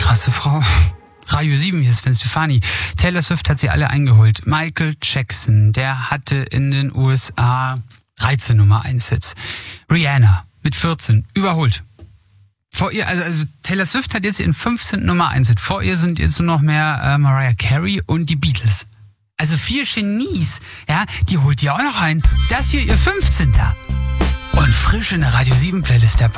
Krasse Frau. Radio 7, hier ist Sven Stefani. Taylor Swift hat sie alle eingeholt. Michael Jackson, der hatte in den USA 13 Nummer 1 Hits. Rihanna mit 14 überholt. Vor ihr, also Taylor Swift hat jetzt ihren 15. Nummer 1 Hit. Vor ihr sind jetzt nur noch mehr Mariah Carey und die Beatles. Also 4 Genies, ja, die holt ihr auch noch ein. Das hier ihr 15. Und frisch in der Radio 7 Playlist dabei.